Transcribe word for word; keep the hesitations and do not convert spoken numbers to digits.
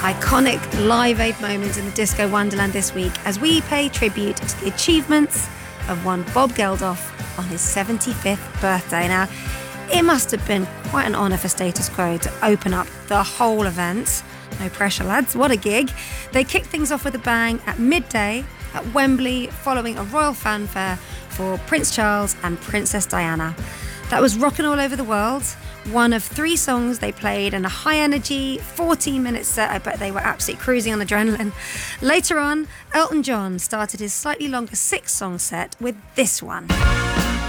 Iconic Live Aid moments in the Disco Wonderland this week as we pay tribute to the achievements of one Bob Geldof on his seventy-fifth birthday. Now, it must have been quite an honour for Status Quo to open up the whole event. No pressure, lads, what a gig. They kicked things off with a bang at midday at Wembley following a royal fanfare for Prince Charles and Princess Diana. That was Rockin' All Over the World, one of three songs they played in a high-energy fourteen-minute set. I bet they were absolutely cruising on adrenaline. Later on, Elton John started his slightly longer six-song set with this one.